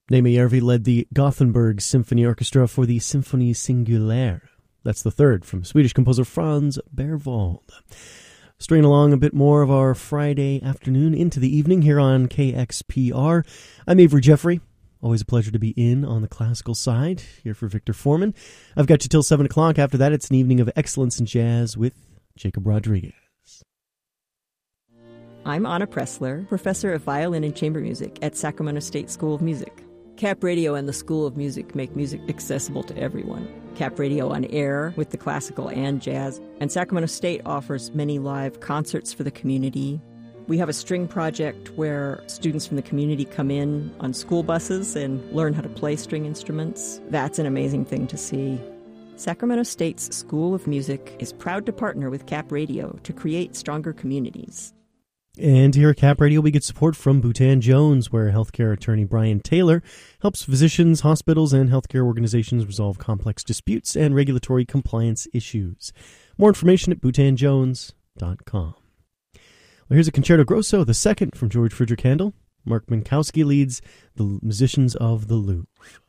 Neeme Järvi led the Gothenburg Symphony Orchestra for the Symphonie Singulière. That's the third from Swedish composer Franz Berwald. Straying along a bit more of our Friday afternoon into the evening here on KXPR. I'm Avery Jeffrey. Always a pleasure to be in on the classical side, here for Victor Foreman. I've got you till 7 o'clock. After that, it's an evening of excellence in jazz with Jacob Rodriguez. I'm Anna Pressler, professor of violin and chamber music at Sacramento State School of Music. Cap Radio and the School of Music make music accessible to everyone. Cap Radio on air with the classical and jazz, and Sacramento State offers many live concerts for the community. We have a string project where students from the community come in on school buses and learn how to play string instruments. That's an amazing thing to see. Sacramento State's School of Music is proud to partner with Cap Radio to create stronger communities. And here at Cap Radio, we get support from Boutan Jones, where healthcare attorney Brian Taylor helps physicians, hospitals, and healthcare organizations resolve complex disputes and regulatory compliance issues. More information at boutanjones.com. Well, here's a Concerto Grosso, the second from George Frideric Handel. Mark Minkowski leads the musicians of the Louvre.